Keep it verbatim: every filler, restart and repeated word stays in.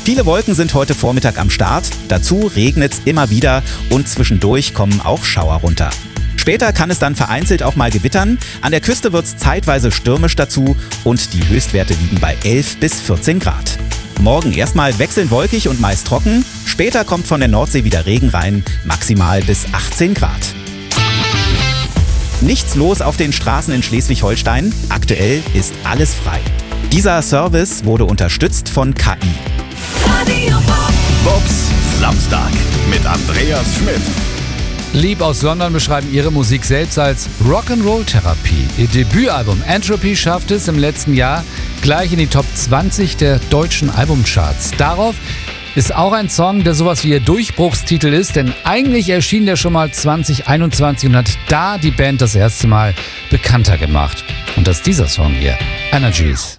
Viele Wolken sind heute Vormittag am Start. Dazu regnet es immer wieder und zwischendurch kommen auch Schauer runter. Später kann es dann vereinzelt auch mal gewittern. An der Küste wird es zeitweise stürmisch dazu und die Höchstwerte liegen bei elf bis vierzehn Grad. Morgen erstmal wechselnd wolkig und meist trocken. Später kommt von der Nordsee wieder Regen rein, maximal bis achtzehn Grad. Nichts los auf den Straßen in Schleswig-Holstein. Aktuell ist alles frei. Dieser Service wurde unterstützt von K I. Bobs Samstag mit Andreas Schmidt. Lieb aus London beschreiben ihre Musik selbst als Rock'n'Roll-Therapie. Ihr Debütalbum Entropy schafft es im letzten Jahr gleich in die Top zwanzig der deutschen Albumcharts. Darauf ist auch ein Song, der sowas wie ihr Durchbruchstitel ist, denn eigentlich erschien der schon mal zwanzig einundzwanzig und hat da die Band das erste Mal bekannter gemacht. Und das ist dieser Song hier, Energies.